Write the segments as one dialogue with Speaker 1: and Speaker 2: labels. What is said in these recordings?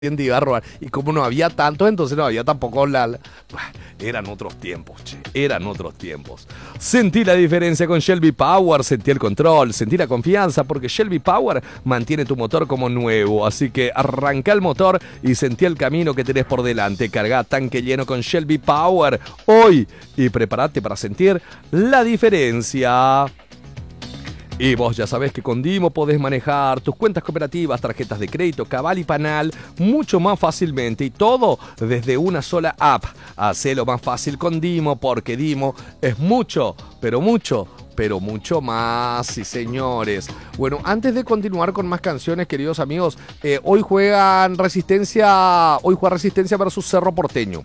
Speaker 1: iba a robar. Y como no había tantos, entonces no había tampoco eran otros tiempos, che. Eran otros tiempos. Sentí la diferencia con Shelby Power, sentí el control, sentí la confianza, porque Shelby Power mantiene tu motor como nuevo. Así que arranca el motor y sentí el camino que tenés por delante. Carga tanque lleno con Shelby Power hoy y prepárate para sentir la diferencia. Y vos ya sabés que con Dimo podés manejar tus cuentas cooperativas, tarjetas de crédito, cabal y panal mucho más fácilmente, y todo desde una sola app. Hacelo más fácil con Dimo, porque Dimo es mucho, pero mucho más, sí señores. Bueno, antes de continuar con más canciones, queridos amigos, hoy juega Resistencia versus Cerro Porteño.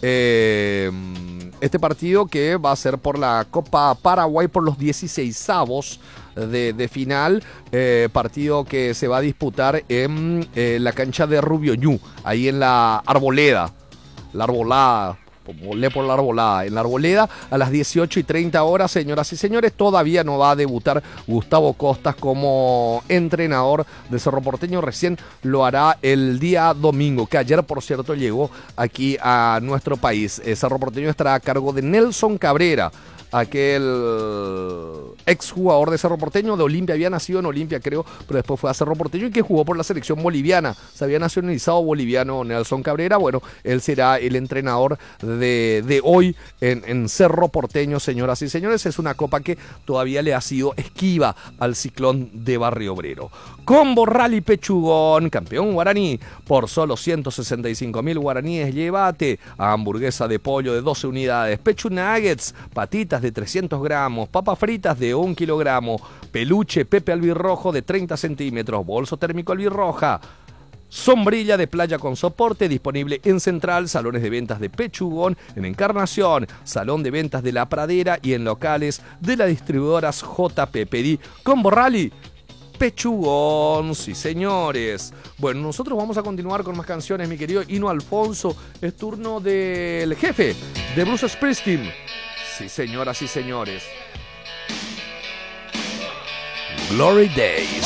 Speaker 1: Este partido que va a ser por la Copa Paraguay por los 16avos de final, partido que se va a disputar en la cancha de Rubio Ñu, ahí en la Arboleda, la Arbolada. Volé por la Arbolada, en la Arboleda a las 18:30 horas, señoras y señores. Todavía no va a debutar Gustavo Costas como entrenador de Cerro Porteño, recién lo hará el día domingo, que ayer, por cierto, llegó aquí a nuestro país. Cerro Porteño estará a cargo de Nelson Cabrera, aquel exjugador de Cerro Porteño, de Olimpia, había nacido en Olimpia, creo, pero después fue a Cerro Porteño y que jugó por la selección boliviana. Se había nacionalizado boliviano Nelson Cabrera. Bueno, él será el entrenador de hoy en Cerro Porteño, señoras y señores. Es una copa que todavía le ha sido esquiva al Ciclón de Barrio Obrero. Combo Rally Pechugón, campeón guaraní, por solo 165.000 guaraníes, llévate a hamburguesa de pollo de 12 unidades, pechu nuggets, patitas de 300 gramos, papas fritas de 1 kilogramo, peluche Pepe Albirrojo de 30 centímetros, bolso térmico Albirroja, sombrilla de playa con soporte, disponible en Central, salones de ventas de Pechugón, en Encarnación, salón de ventas de La Pradera y en locales de las distribuidoras JP. Pedí Combo Rally Pechugón, sí señores. Bueno, nosotros vamos a continuar con más canciones, mi querido Hino Alfonso. Es turno del jefe de Bruce Springsteen. Sí, señoras y señores. Glory Days.